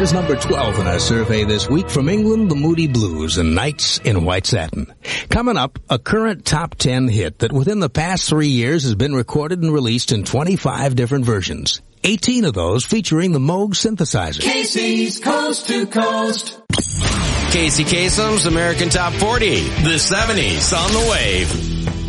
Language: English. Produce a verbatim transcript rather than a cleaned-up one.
Here's number twelve in our survey this week. From England, the Moody Blues and Nights in White Satin. Coming up, a current top ten hit that within the past three years has been recorded and released in twenty-five different versions. eighteen of those featuring the Moog synthesizer. Casey's Coast to Coast. Casey Kasem's American Top forty. The seventies on the Wave.